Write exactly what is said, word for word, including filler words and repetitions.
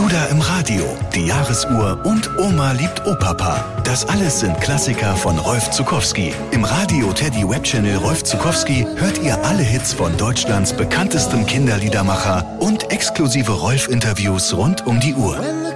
Bruder im Radio, die Jahresuhr und Oma liebt Opapa. Das alles sind Klassiker von Rolf Zuckowski. Im Radio Teddy Webchannel Rolf Zuckowski hört ihr alle Hits von Deutschlands bekanntestem Kinderliedermacher und exklusive Rolf-Interviews rund um die Uhr.